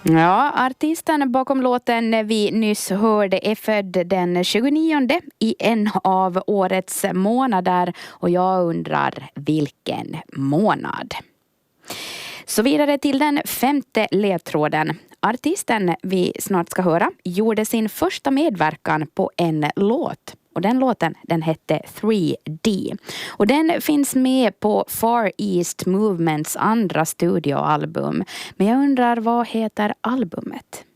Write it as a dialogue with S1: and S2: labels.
S1: Ja, artisten bakom låten vi nyss hörde är född den 29 i en av årets månader och jag undrar vilken månad. Så vidare till den 5:e ledtråden. Artisten vi snart ska höra gjorde sin första medverkan på en låt. Och den låten, den hette 3D. Och den finns med på Far East Movements andra studioalbum. Men jag undrar, vad heter albumet?